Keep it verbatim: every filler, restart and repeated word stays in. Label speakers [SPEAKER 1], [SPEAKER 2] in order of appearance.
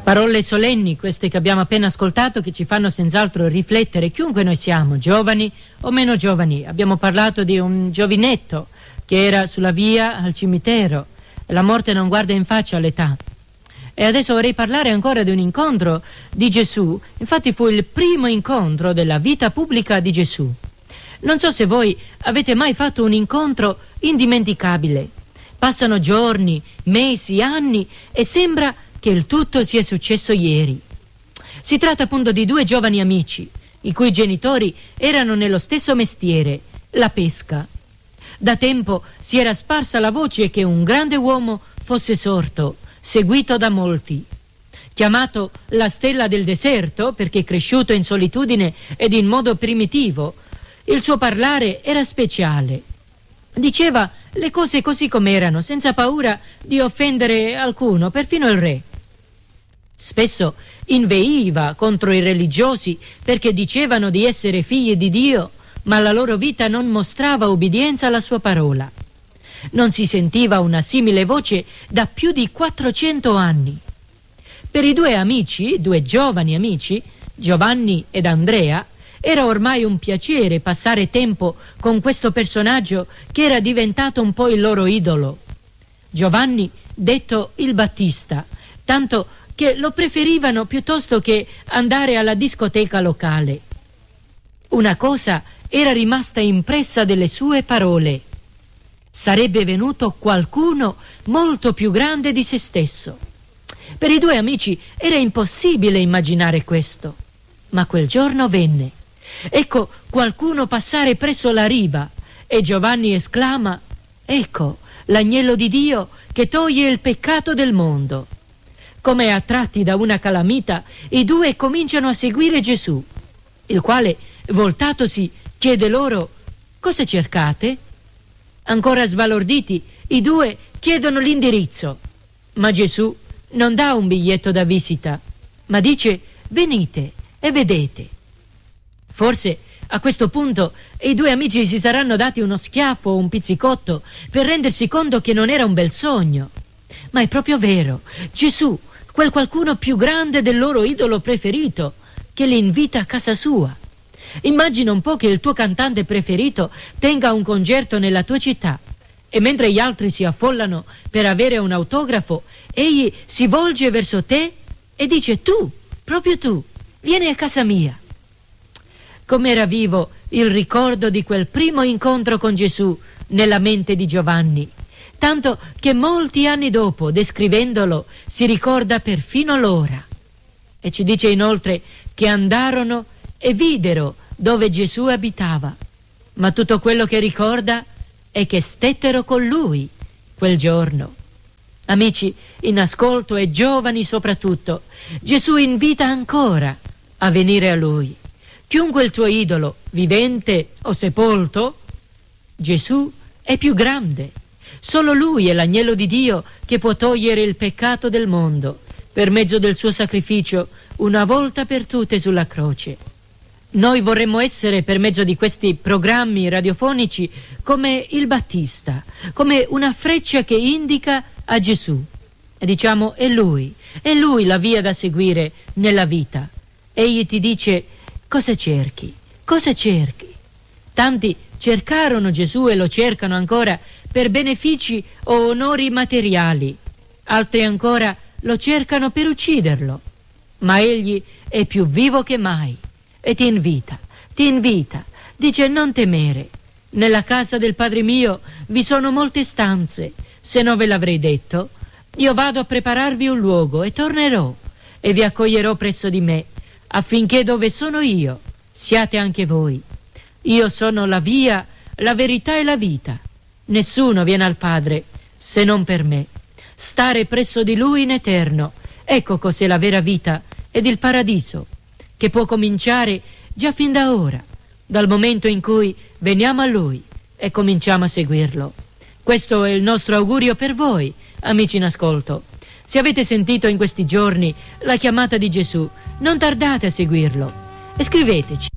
[SPEAKER 1] Parole solenni, queste che abbiamo appena ascoltato, che ci fanno senz'altro riflettere, chiunque noi siamo, giovani o meno giovani. Abbiamo parlato di un giovinetto che era sulla via al cimitero e la morte non guarda in faccia all'età. E adesso vorrei parlare ancora di un incontro di Gesù. Infatti fu il primo incontro della vita pubblica di Gesù. Non so se voi avete mai fatto un incontro indimenticabile. Passano giorni, mesi, anni e sembra che il tutto sia successo ieri. Si tratta appunto di due giovani amici, i cui genitori erano nello stesso mestiere, la pesca. Da tempo si era sparsa la voce che un grande uomo fosse sorto, seguito da molti. Chiamato la stella del deserto, perché cresciuto in solitudine ed in modo primitivo, il suo parlare era speciale. Diceva le cose così com'erano, senza paura di offendere alcuno, perfino il re. Spesso inveiva contro i religiosi perché dicevano di essere figli di Dio, ma la loro vita non mostrava obbedienza alla sua parola. Non si sentiva una simile voce da più di quattrocento anni. Per i due amici, due giovani amici, Giovanni ed Andrea, era ormai un piacere passare tempo con questo personaggio che era diventato un po' il loro idolo. Giovanni, detto il Battista, tanto che lo preferivano piuttosto che andare alla discoteca locale. Una cosa era rimasta impressa delle sue parole: sarebbe venuto qualcuno molto più grande di se stesso. Per i due amici era impossibile immaginare questo, ma quel giorno venne. Ecco qualcuno passare presso la riva e Giovanni esclama: ecco l'agnello di Dio che toglie il peccato del mondo. Come attratti da una calamita, i due cominciano a seguire Gesù, il quale, voltatosi, chiede loro: cosa cercate? Ancora sbalorditi, i due chiedono l'indirizzo, ma Gesù non dà un biglietto da visita, ma dice: venite e vedete. Forse a questo punto i due amici si saranno dati uno schiaffo o un pizzicotto per rendersi conto che non era un bel sogno. Ma è proprio vero, Gesù, quel qualcuno più grande del loro idolo preferito, che li invita a casa sua. Immagina un po' che il tuo cantante preferito tenga un concerto nella tua città e mentre gli altri si affollano per avere un autografo, egli si volge verso te e dice: tu, proprio tu, vieni a casa mia. Com'era vivo il ricordo di quel primo incontro con Gesù nella mente di Giovanni, tanto che molti anni dopo, descrivendolo, si ricorda perfino l'ora. E ci dice inoltre che andarono e videro dove Gesù abitava, ma tutto quello che ricorda è che stettero con lui quel giorno. Amici in ascolto e giovani soprattutto, Gesù invita ancora a venire a lui. Chiunque il tuo idolo, vivente o sepolto, Gesù è più grande. Solo Lui è l'agnello di Dio che può togliere il peccato del mondo per mezzo del suo sacrificio una volta per tutte sulla croce. Noi vorremmo essere, per mezzo di questi programmi radiofonici, come il Battista, come una freccia che indica a Gesù. E diciamo: è Lui, è Lui la via da seguire nella vita. Egli ti dice: cosa cerchi? Cosa cerchi? Tanti cercarono Gesù e lo cercano ancora per benefici o onori materiali. Altri ancora lo cercano per ucciderlo. Ma egli è più vivo che mai e ti invita, ti invita. Dice: non temere. Nella casa del Padre mio vi sono molte stanze. Se non ve l'avrei detto, io vado a prepararvi un luogo e tornerò e vi accoglierò presso di me, affinché dove sono io siate anche voi. Io sono la via, la verità e la vita. Nessuno viene al Padre se non per me. Stare presso di Lui in eterno, ecco cos'è la vera vita ed il paradiso, che può cominciare già fin da ora, dal momento in cui veniamo a Lui e cominciamo a seguirlo. Questo è il nostro augurio per voi, amici in ascolto. Se avete sentito in questi giorni la chiamata di Gesù, non tardate a seguirlo e scriveteci.